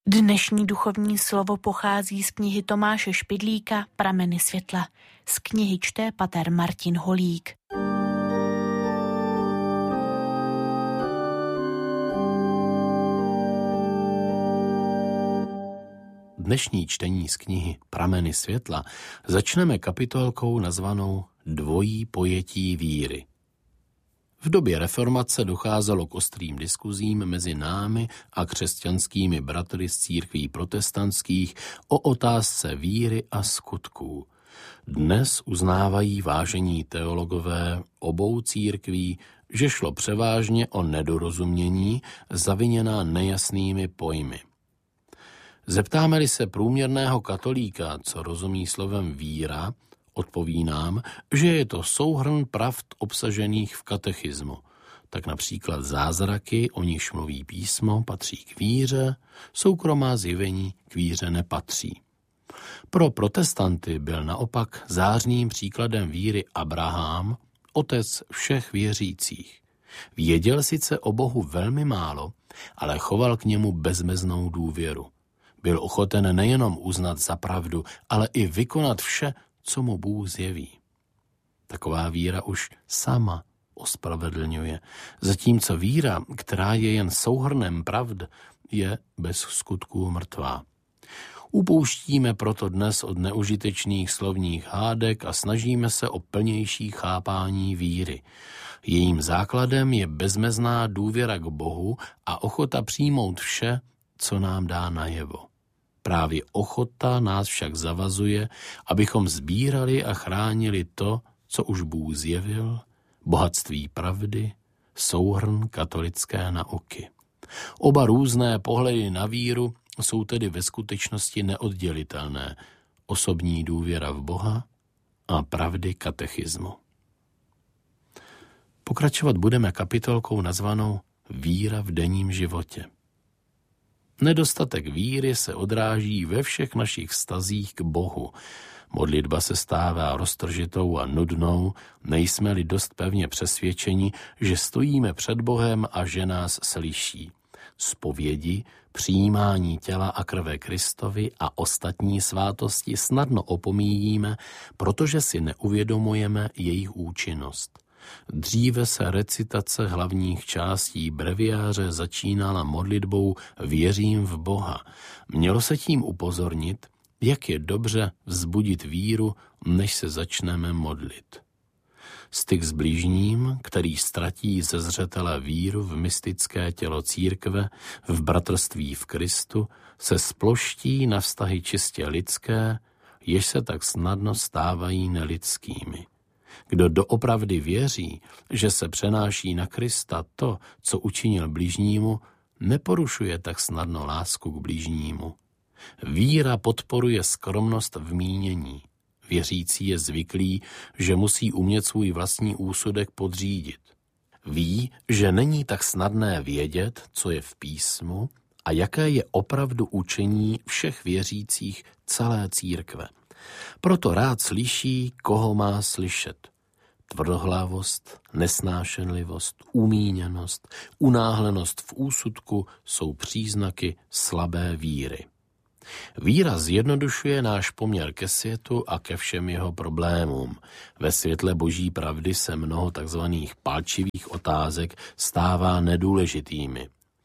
Dnešní duchovní slovo pochází z knihy Tomáše Špidlíka Prameny světla. Z knihy čte pater Martin Holík. Dnešní čtení z knihy Prameny světla začneme kapitolkou nazvanou Dvojí pojetí víry. V době reformace docházelo k ostrým diskuzím mezi námi a křesťanskými bratry z církví protestantských o otázce víry a skutků. Dnes uznávají vážení teologové obou církví, že šlo převážně o nedorozumění zaviněná nejasnými pojmy. Zeptáme-li se průměrného katolíka, co rozumí slovem víra, odpoví nám, že je to souhrn pravd obsažených v katechismu. Tak například zázraky, o nichž mluví písmo, patří k víře, soukromá zjevení k víře nepatří. Pro protestanty byl naopak zářným příkladem víry Abraham, otec všech věřících. Věděl sice o Bohu velmi málo, ale choval k němu bezmeznou důvěru. Byl ochoten nejenom uznat za pravdu, ale i vykonat vše, co mu Bůh zjeví. Taková víra už sama ospravedlňuje, zatímco víra, která je jen souhrnem pravd, je bez skutků mrtvá. Upouštíme proto dnes od neužitečných slovních hádek a snažíme se o plnější chápání víry. Jejím základem je bezmezná důvěra k Bohu a ochota přijmout vše, co nám dá najevo. Právě ochota nás však zavazuje, abychom sbírali a chránili to, co už Bůh zjevil, bohatství pravdy, souhrn katolické nauky. Oba různé pohledy na víru jsou tedy ve skutečnosti neoddělitelné. Osobní důvěra v Boha a pravdy katechismu. Pokračovat budeme kapitolkou nazvanou Víra v denním životě. Nedostatek víry se odráží ve všech našich vztazích k Bohu. Modlitba se stává roztržitou a nudnou, nejsme-li dost pevně přesvědčeni, že stojíme před Bohem a že nás slyší. Zpovědi, přijímání těla a krve Kristovi a ostatní svátosti snadno opomíjíme, protože si neuvědomujeme jejich účinnost. Dříve se recitace hlavních částí breviáře začínala modlitbou Věřím v Boha. Mělo se tím upozornit, jak je dobře vzbudit víru, než se začneme modlit. Styk s bližním, který ztratí ze zřetele víru v mystické tělo církve, v bratrství v Kristu, se sploští na vztahy čistě lidské, jež se tak snadno stávají nelidskými. Kdo doopravdy věří, že se přenáší na Krista to, co učinil bližnímu, neporušuje tak snadno lásku k bližnímu. Víra podporuje skromnost v mínění. Věřící je zvyklý, že musí umět svůj vlastní úsudek podřídit. Ví, že není tak snadné vědět, co je v písmu a jaké je opravdu učení všech věřících celé církve. Proto rád slyší, koho má slyšet. Tvrdohlavost, nesnášenlivost, umíněnost, unáhlenost v úsudku jsou příznaky slabé víry. Víra zjednodušuje náš poměr ke světu a ke všem jeho problémům. Ve světle boží pravdy se mnoho takzvaných palčivých otázek stává nedůležitými.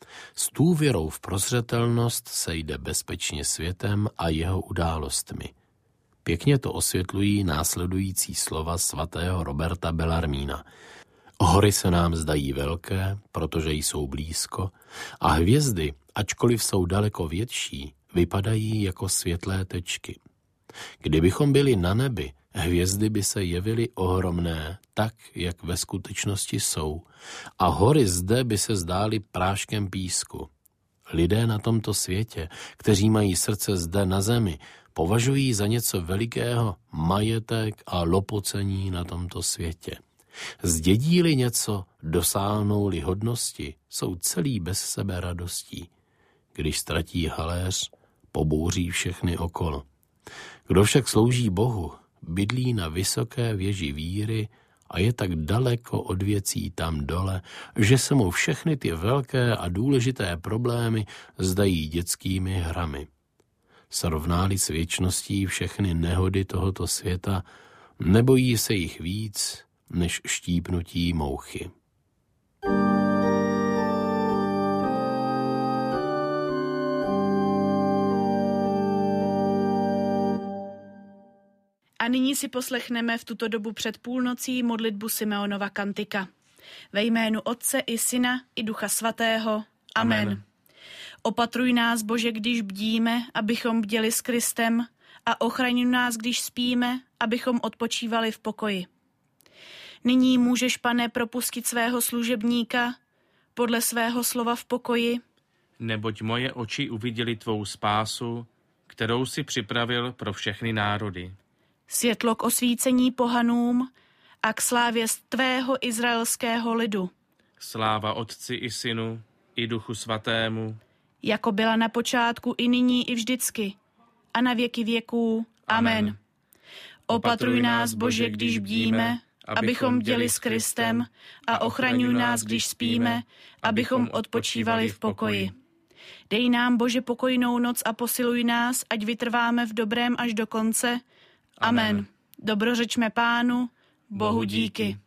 S důvěrou v prozřetelnost se jde bezpečně světem a jeho událostmi. Pěkně to osvětlují následující slova svatého Roberta Bellarmína. Hory se nám zdají velké, protože jsou blízko, a hvězdy, ačkoliv jsou daleko větší, vypadají jako světlé tečky. Kdybychom byli na nebi, hvězdy by se jevily ohromné, tak, jak ve skutečnosti jsou, a hory zde by se zdály práškem písku. Lidé na tomto světě, kteří mají srdce zde na zemi, považují za něco velikého majetek a lopocení na tomto světě. Zdědí-li něco, dosáhnou-li hodnosti, jsou celý bez sebe radostí. Když ztratí haléř, pobouří všechny okolo. Kdo však slouží Bohu, bydlí na vysoké věži víry a a je tak daleko od věcí tam dole, že se mu všechny ty velké a důležité problémy zdají dětskými hrami. Srovná-li s věčností všechny nehody tohoto světa, nebojí se jich víc než štípnutí mouchy. A nyní si poslechneme v tuto dobu před půlnocí modlitbu Simeonova kantika. Ve jménu Otce i Syna i Ducha Svatého. Amen. Opatruj nás, Bože, když bdíme, abychom bděli s Kristem, a ochraňuj nás, když spíme, abychom odpočívali v pokoji. Nyní můžeš, Pane, propustit svého služebníka podle svého slova v pokoji. Neboť moje oči uviděly tvou spásu, kterou si připravil pro všechny národy. Světlo k osvícení pohanům a k slávě tvého izraelského lidu. Sláva Otci i Synu i Duchu Svatému, jako byla na počátku i nyní i vždycky a na věky věků. Amen. Opatruj nás, Bože, když bdíme, abychom bděli s Kristem, a ochraňuj nás, když spíme, abychom odpočívali v pokoji. Dej nám, Bože, pokojnou noc a posiluj nás, ať vytrváme v dobrém až do konce. Amen. Dobrořečme Pánu, Bohu díky.